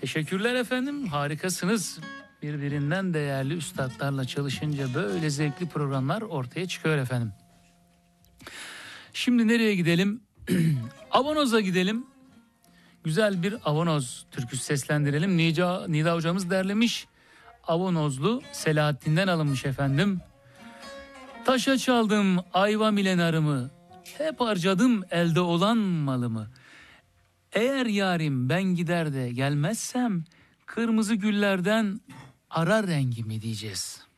Teşekkürler efendim, harikasınız. Birbirinden değerli üstadlarla çalışınca böyle zevkli programlar ortaya çıkıyor efendim. Şimdi nereye gidelim? Avanoz'a gidelim. Güzel bir Avanoz türküsü seslendirelim. Nida hocamız derlemiş. Avanozlu Selahattin'den alınmış efendim. Taşa çaldım ayva ile narımı, hep harcadım elde olan malımı. Eğer yarim ben gider de gelmezsem, kırmızı güllerden ara rengimi diyeceğiz.